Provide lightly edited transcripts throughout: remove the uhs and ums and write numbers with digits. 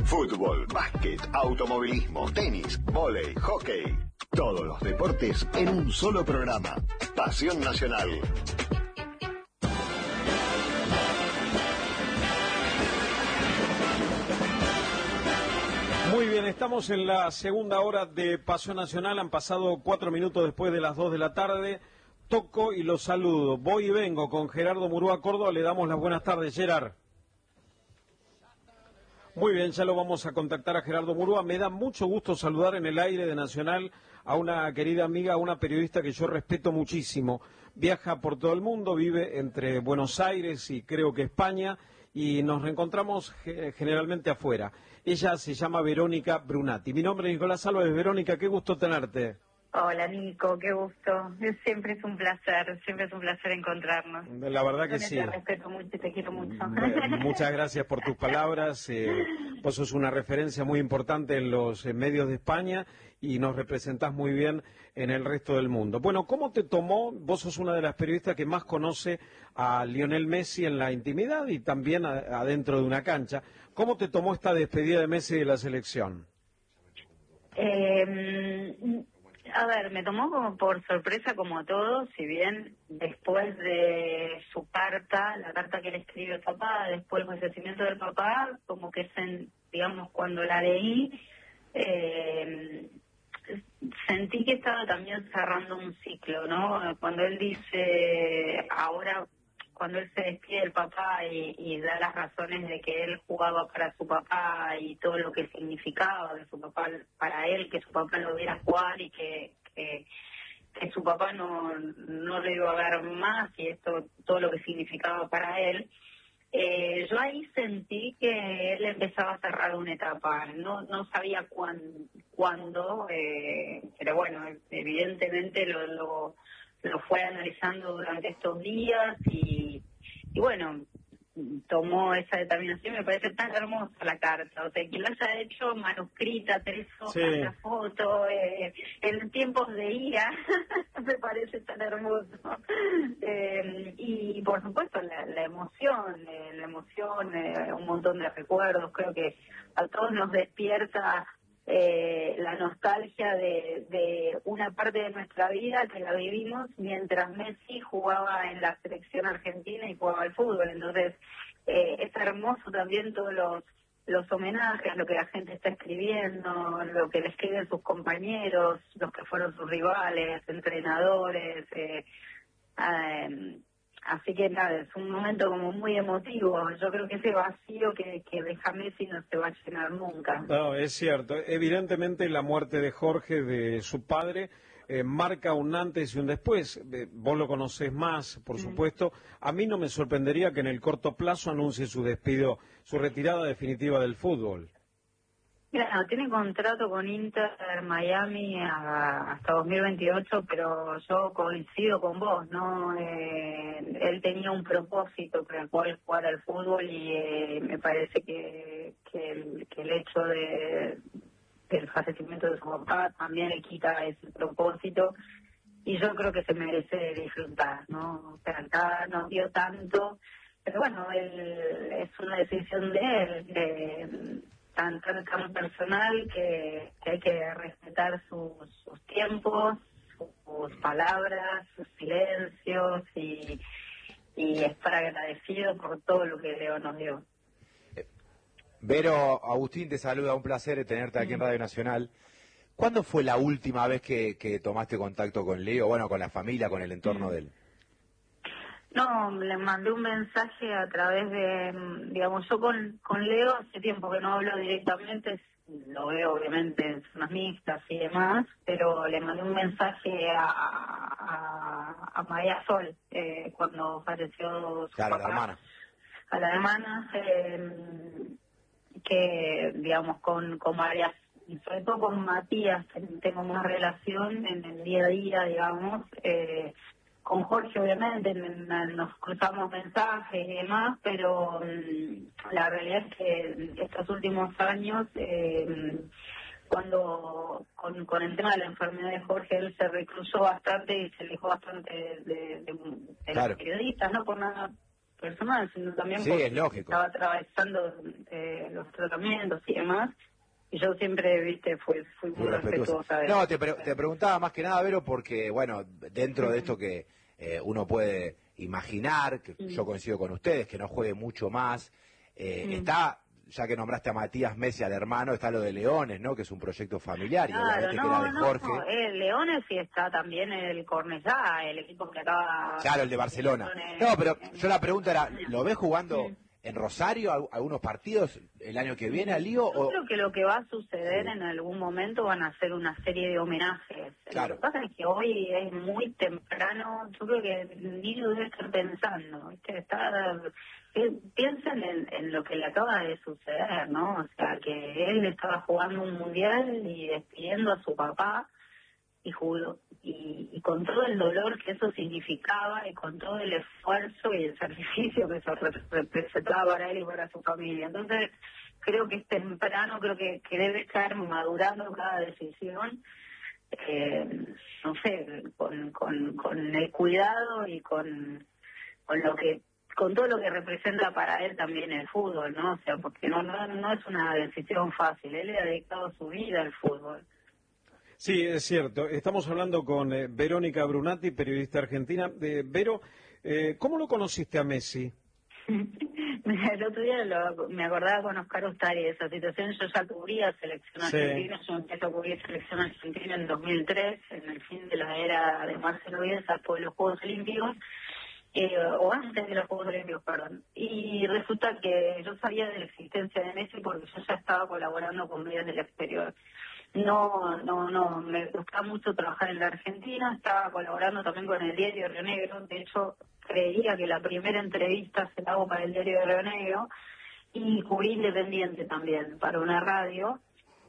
Fútbol, básquet, automovilismo, tenis, vóley, hockey. Todos los deportes en un solo programa. Pasión Nacional. Muy bien, estamos en la segunda hora de Pasión Nacional. Han pasado 4 minutos después de las 2 de la tarde. Toco y los saludo. Voy y vengo con Gerardo Murúa Córdoba. Le damos las buenas tardes, Gerard. Muy bien, ya lo vamos a contactar a Gerardo Murúa. Me da mucho gusto saludar en el aire de Nacional a una querida amiga, a una periodista que yo respeto muchísimo. Viaja por todo el mundo, vive entre Buenos Aires y creo que España, y nos reencontramos generalmente afuera. Ella se llama Verónica Brunati. Mi nombre es Nicolás Álvarez. Verónica, qué gusto tenerte. Hola Nico, qué gusto. Siempre es un placer encontrarnos. La verdad que sí. Te respeto mucho y te quiero mucho. Muchas gracias por tus palabras. Vos sos una referencia muy importante en los medios de España y nos representás muy bien en el resto del mundo. Bueno, ¿cómo te tomó? Vos sos una de las periodistas que más conoce a Lionel Messi en la intimidad y también adentro de una cancha. ¿Cómo te tomó esta despedida de Messi de la selección? A ver, me tomó como por sorpresa como todo, si bien después de su carta, la carta que le escribió el papá, después del fallecimiento del papá, como que digamos, cuando la leí, sentí que estaba también cerrando un ciclo, ¿no? Cuando él dice, ahora, cuando él se despide del papá y da las razones de que él jugaba para su papá y todo lo que significaba de su papá para él, que su papá lo viera jugar y que su papá no lo iba a ver más, y esto, todo lo que significaba para él, yo ahí sentí que él empezaba a cerrar una etapa. No sabía cuándo, pero bueno, evidentemente lo fue analizando durante estos días y bueno, tomó esa determinación. Me parece tan hermosa la carta, o sea, que la haya hecho manuscrita, 3 hojas, sí, la foto, en tiempos de ira, me parece tan hermoso. Y por supuesto la emoción, un montón de recuerdos. Creo que a todos nos despierta la nostalgia de una parte de nuestra vida que la vivimos mientras Messi jugaba en la selección argentina y jugaba al fútbol. Entonces es hermoso también todos los homenajes, lo que la gente está escribiendo, lo que le escriben sus compañeros, los que fueron sus rivales, entrenadores. Así que nada, es un momento como muy emotivo. Yo creo que ese vacío que deja Messi no se va a llenar nunca. No, es cierto. Evidentemente la muerte de Jorge, de su padre, marca un antes y un después. Vos lo conocés más, por supuesto. A mí no me sorprendería que en el corto plazo anuncie su despido, su retirada definitiva del fútbol. Mira, tiene contrato con Inter Miami hasta 2028, pero yo coincido con vos, ¿no? Él tenía un propósito para el cual jugar al fútbol y me parece que el hecho del fallecimiento de su papá también le quita ese propósito, y yo creo que se merece disfrutar, ¿no? O sea, acá nos dio tanto, pero bueno, es una decisión de él, tan personal que hay que respetar sus tiempos, sus palabras, sus silencios, y estar agradecido por todo lo que Leo nos dio. Vero, Agustín te saluda, un placer tenerte aquí en Radio Nacional. ¿Cuándo fue la última vez que tomaste contacto con Leo, bueno, con la familia, con el entorno de él? No, le mandé un mensaje a través de, digamos, yo con Leo hace tiempo que no hablo directamente, lo veo obviamente en zonas mixtas y demás, pero le mandé un mensaje a María Sol cuando falleció su Claro, papá, la hermana. a la hermana, que digamos con María, sobre todo con Matías, tengo una relación en el día a día, digamos. Con Jorge obviamente nos cruzamos mensajes y demás, pero la realidad es que estos últimos años, cuando con el tema de la enfermedad de Jorge, él se recluyó bastante y se alejó bastante de Claro. los periodistas, no por nada personal, sino también Sí, porque es lógico. estaba atravesando los tratamientos y demás. Y yo siempre, viste, fui muy respetuosa de No, eso. te preguntaba más que nada, Vero, porque, bueno, dentro de esto que uno puede imaginar, que yo coincido con ustedes, que no juegue mucho más, está, ya que nombraste a Matías Messi, al hermano, está lo de Leones, ¿no? Que es un proyecto familiar y Claro, obviamente que era de Jorge. Leones sí está también el Cornellá, el equipo que acaba... Claro, el de Barcelona. No, pero yo la pregunta era, ¿lo ves jugando en Rosario algunos partidos el año que viene al Lío? Yo creo que lo que va a suceder Sí. en algún momento van a ser una serie de homenajes. Claro. Lo que pasa es que hoy es muy temprano, yo creo que el niño debe estar pensando, ¿viste? Piensen en lo que le acaba de suceder, ¿no? O sea, que él estaba jugando un mundial y despidiendo a su papá y jugó, y con todo el dolor que eso significaba y con todo el esfuerzo y el sacrificio que eso representaba para él y para su familia. Entonces, creo que es temprano, creo que debe estar madurando cada decisión, no sé, con el cuidado y con todo lo que representa para él también el fútbol, ¿no? O sea, porque no es una decisión fácil, él le ha dedicado su vida al fútbol. Sí, es cierto. Estamos hablando con Verónica Brunati, periodista argentina. Vero, ¿cómo lo conociste a Messi? El otro día me acordaba con Oscar Ustari de esa situación. Yo ya cubría selección argentina, yo empecé a cubrir selección argentina en 2003, en el fin de la era de Marcelo Bielsa, después de los Juegos Olímpicos, o antes de los Juegos Olímpicos, perdón. Y resulta que yo sabía de la existencia de Messi porque yo ya estaba colaborando con medios del exterior. No, me gustaba mucho trabajar en la Argentina, estaba colaborando también con el diario Río Negro, de hecho creía que la primera entrevista se la hago para el diario de Río Negro, y cubrí Independiente también para una radio,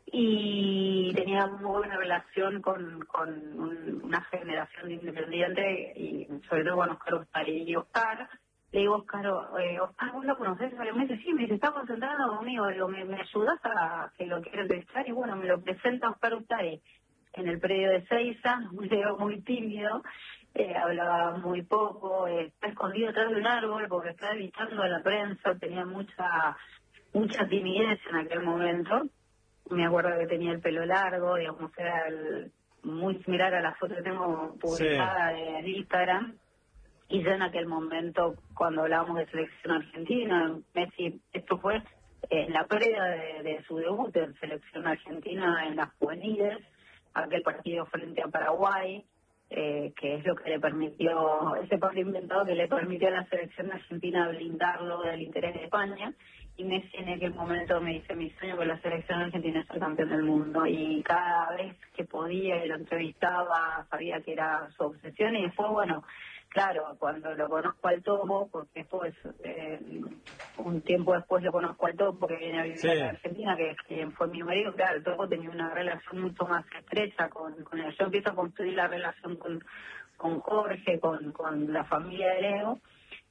y tenía muy buena relación con una generación de Independiente, y sobre todo con Oscar Ustari. Y Oscar, le digo, Oscar, ¿vos lo conocés? Y me dice, sí, me dice, está concentrado conmigo, digo, ¿me ayudás a que lo quiero entrevistar? Y bueno, me lo presenta Oscar Ustari en el predio de Seiza, un Leo muy tímido, hablaba muy poco, está escondido atrás de un árbol porque está evitando a la prensa, tenía mucha timidez en aquel momento. Me acuerdo que tenía el pelo largo, digamos, era muy similar a la foto que tengo publicada en Instagram. Y yo en aquel momento, cuando hablábamos de selección argentina, Messi, esto fue en la previa de su debut en selección argentina en las juveniles, aquel partido frente a Paraguay, que es lo que le permitió, ese partido inventado que le permitió a la selección argentina blindarlo del interés de España. Y Messi en aquel momento me dice, mi sueño con la selección argentina es ser campeón del mundo. Y cada vez que podía y lo entrevistaba, sabía que era su obsesión. Y después, bueno, claro, cuando lo conozco al Topo, porque después, un tiempo después lo conozco al Topo, que viene a vivir a la Argentina, que es quien fue mi marido, claro, el Topo tenía una relación mucho más estrecha con él. Yo empiezo a construir la relación con Jorge, con la familia de Leo,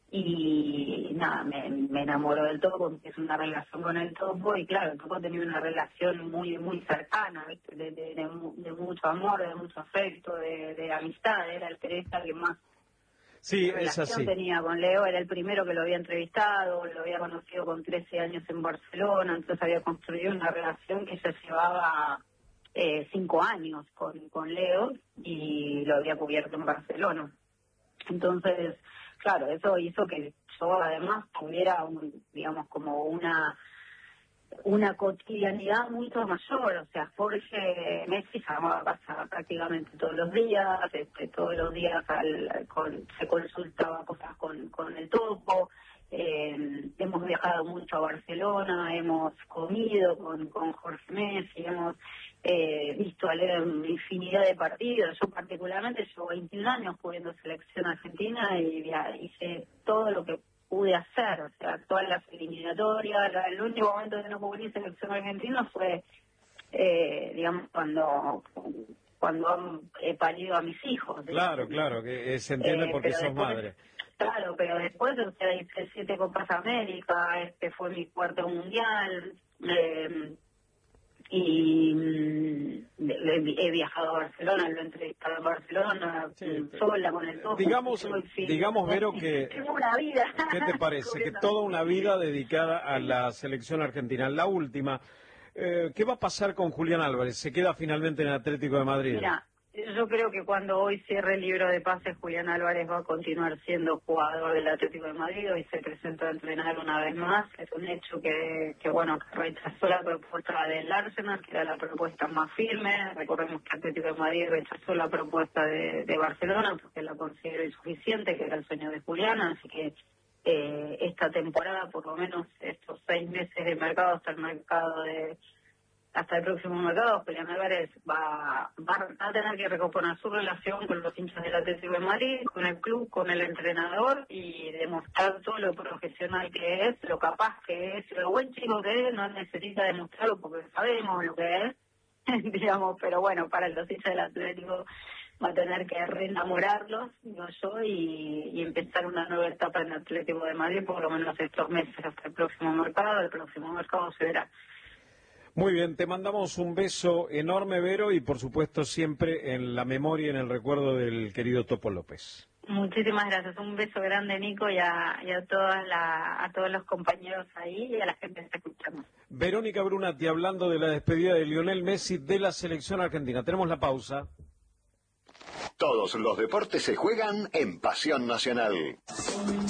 y nada, me enamoró del Topo, porque es una relación con el Topo, y claro, el Topo tenía una relación muy muy cercana, ¿viste? De mucho amor, de mucho afecto, de amistad. Era el periodista que más relación tenía con Leo, era el primero que lo había entrevistado, lo había conocido con 13 años en Barcelona, entonces había construido una relación que ya llevaba 5 años con Leo, y lo había cubierto en Barcelona. Entonces, claro, eso hizo que yo además tuviera, digamos, como una cotidianidad mucho mayor. O sea, Jorge Messi llamaba a casa prácticamente todos los días, se consultaba cosas con el Topo. Hemos viajado mucho a Barcelona, hemos comido con Jorge Messi, hemos visto a leer infinidad de partidos. Yo particularmente llevo 21 años cubriendo selección argentina y hice todo lo que pude hacer, o sea, todas las eliminatorias. El único momento que no cubrí selección argentina fue, digamos, cuando han parido a mis hijos. Claro, que se entiende porque sos madre. Claro, pero después, o sea, hice 7 Copas América, este fue mi 4º mundial, he viajado a Barcelona, lo he entrevistado en Barcelona, sola con el toque. Digamos, Vero, que tengo una vida. ¿Qué te parece? Que toda una vida dedicada a la selección argentina. La última, ¿qué va a pasar con Julián Álvarez? ¿Se queda finalmente en el Atlético de Madrid? Mira, yo creo que cuando hoy cierre el libro de pases, Julián Álvarez va a continuar siendo jugador del Atlético de Madrid. Hoy se presentó a entrenar una vez más. Es un hecho que rechazó la propuesta del Arsenal, que era la propuesta más firme. Recordemos que Atlético de Madrid rechazó la propuesta de Barcelona porque la consideró insuficiente, que era el sueño de Julián. Así que esta temporada, por lo menos estos 6 meses de mercado hasta el próximo mercado, Julián Álvarez va a tener que recomponer su relación con los hinchas del Atlético de Madrid, con el club, con el entrenador, y demostrar todo lo profesional que es, lo capaz que es, lo buen chico que es. No necesita demostrarlo porque sabemos lo que es, digamos, pero bueno, para los hinchas del Atlético va a tener que reenamorarlos, digo yo, y empezar una nueva etapa en el Atlético de Madrid, por lo menos estos meses hasta el próximo mercado. El próximo mercado se verá. Muy bien, te mandamos un beso enorme, Vero, y por supuesto siempre en la memoria y en el recuerdo del querido Topo López. Muchísimas gracias, un beso grande, Nico, y a todos los compañeros ahí y a la gente que está escuchando. Verónica Brunati, hablando de la despedida de Lionel Messi de la selección argentina. Tenemos la pausa. Todos los deportes se juegan en Pasión Nacional.